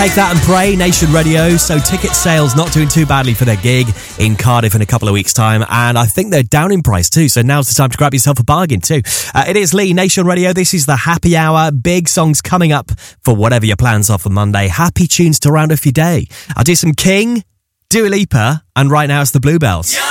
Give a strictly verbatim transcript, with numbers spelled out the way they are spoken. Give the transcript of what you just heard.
Take That and Pray, Nation Radio. So ticket sales not doing too badly for their gig in Cardiff in a couple of weeks' time. And I think they're down in price too. So now's the time to grab yourself a bargain too. Uh, it is Lee, Nation Radio. This is the Happy Hour. Big songs coming up for whatever your plans are for Monday. Happy tunes to round off your day. I'll do some King, Dua Lipa, and right now it's the Bluebells. Yeah!